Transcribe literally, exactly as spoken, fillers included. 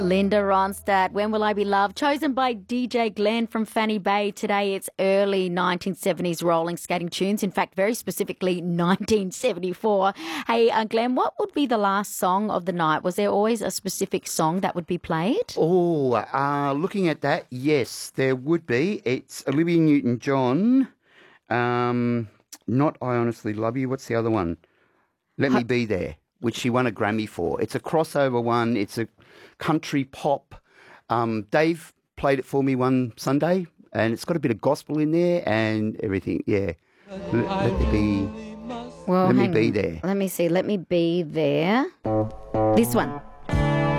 Linda Ronstadt, When Will I Be Loved? Chosen by D J Glenn from Fanny Bay. Today it's early nineteen seventies rolling skating tunes. In fact, very specifically nineteen seventy-four. Hey, uh, Glenn, what would be the last song of the night? Was there always a specific song that would be played? Oh, uh, looking at that, yes, there would be. It's Olivia Newton-John. Um, not I Honestly Love You. What's the other one? Let Me Be There, which she won a Grammy for. It's a crossover one. It's a country pop. Um, Dave played it for me one Sunday, and it's got a bit of gospel in there and everything. Yeah, let, let me be. Well, let me hang be on. there. Let me see. Let me be there. This one.